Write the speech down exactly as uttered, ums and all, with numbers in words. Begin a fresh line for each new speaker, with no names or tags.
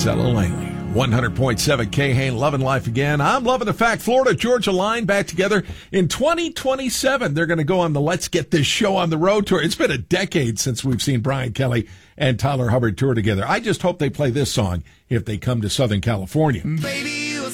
Ella Langley. one hundred point seven K-Hane, loving life again. I'm loving the fact Florida Georgia Line back together in twenty twenty-seven. They're going to go on the Let's Get This Show on the Road tour. It's been a decade since we've seen Brian Kelly and Tyler Hubbard tour together. I just hope they play this song if they come to Southern California.
Baby,